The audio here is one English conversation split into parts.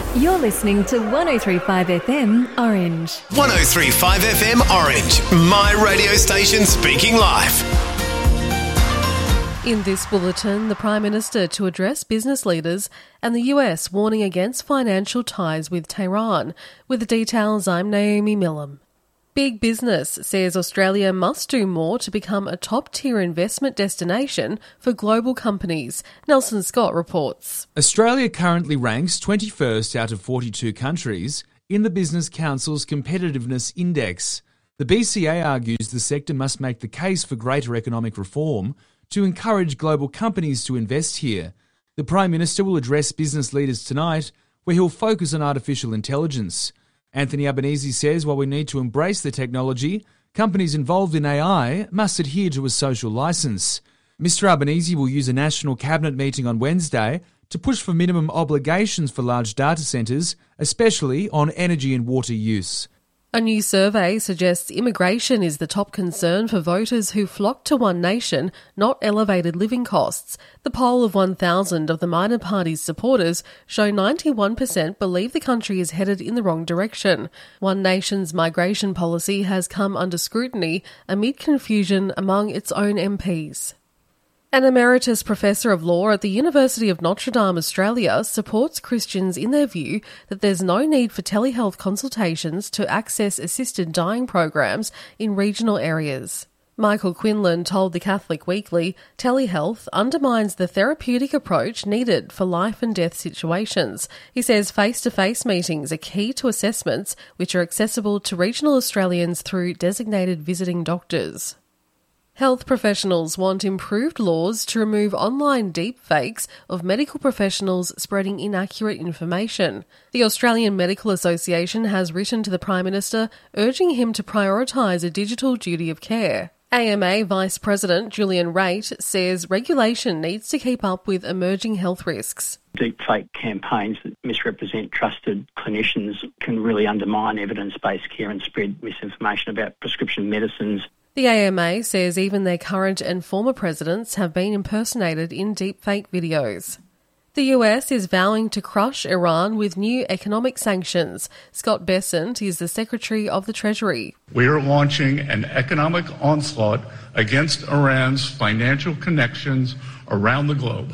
You're listening to 103.5 FM Orange. 103.5 FM Orange, my radio station speaking live. In this bulletin, the Prime Minister to address business leaders and the US warning against financial ties with Tehran. With the details, I'm Naomi Millam. Big Business says Australia must do more to become a top-tier investment destination for global companies. Nelson Scott reports. Australia currently ranks 21st out of 42 countries in the Business Council's Competitiveness Index. The BCA argues the sector must make the case for greater economic reform to encourage global companies to invest here. The Prime Minister will address business leaders tonight, where he'll focus on artificial intelligence. Anthony Albanese says while we need to embrace the technology, companies involved in AI must adhere to a social licence. Mr Albanese will use a National Cabinet meeting on Wednesday to push for minimum obligations for large data centres, especially on energy and water use. A new survey suggests immigration is the top concern for voters who flock to One Nation, not elevated living costs. The poll of 1,000 of the minor party's supporters show 91% believe the country is headed in the wrong direction. One Nation's migration policy has come under scrutiny amid confusion among its own MPs. An emeritus professor of law at the University of Notre Dame, Australia, supports Christians in their view that there's no need for telehealth consultations to access assisted dying programs in regional areas. Michael Quinlan told the Catholic Weekly, telehealth undermines the therapeutic approach needed for life and death situations. He says face-to-face meetings are key to assessments which are accessible to regional Australians through designated visiting doctors. Health professionals want improved laws to remove online deepfakes of medical professionals spreading inaccurate information. The Australian Medical Association has written to the Prime Minister urging him to prioritise a digital duty of care. AMA Vice President Julian Raitt says regulation needs to keep up with emerging health risks. Deepfake campaigns that misrepresent trusted clinicians can really undermine evidence-based care and spread misinformation about prescription medicines. The AMA says even their current and former presidents have been impersonated in deepfake videos. The US is vowing to crush Iran with new economic sanctions. Scott Bessent is the Secretary of the Treasury. We are launching an economic onslaught against Iran's financial connections around the globe.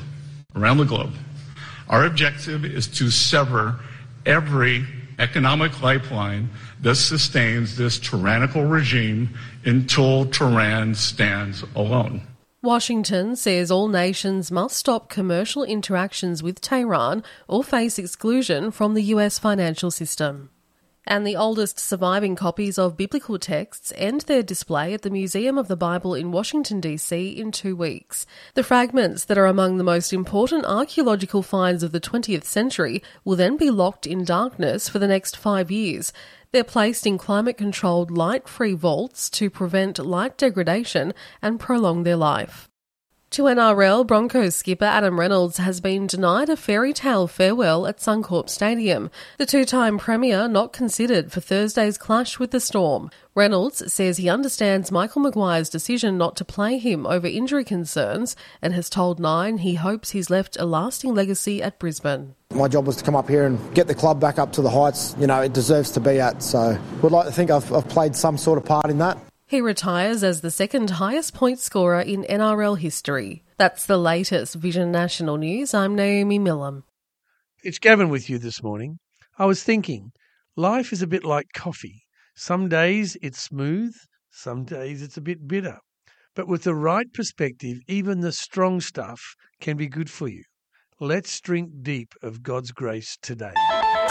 Our objective is to sever every economic lifeline that sustains this tyrannical regime until Tehran stands alone. Washington says all nations must stop commercial interactions with Tehran or face exclusion from the US financial system. And the oldest surviving copies of biblical texts end their display at the Museum of the Bible in Washington, D.C. in 2 weeks. The fragments that are among the most important archaeological finds of the 20th century will then be locked in darkness for the next 5 years. They're placed in climate-controlled, light-free vaults to prevent light degradation and prolong their life. To NRL, Broncos skipper Adam Reynolds has been denied a fairy tale farewell at Suncorp Stadium. The two-time premier not considered for Thursday's clash with the Storm. Reynolds says he understands Michael Maguire's decision not to play him over injury concerns and has told Nine he hopes he's left a lasting legacy at Brisbane. My job was to come up here and get the club back up to the heights, it deserves to be at. So would like to think I've played some sort of part in that. He retires as the second highest point scorer in NRL history. That's the latest Vision National News. I'm Naomi Millam. It's Gavin with you this morning. I was thinking, life is a bit like coffee. Some days it's smooth, some days it's a bit bitter. But with the right perspective, even the strong stuff can be good for you. Let's drink deep of God's grace today.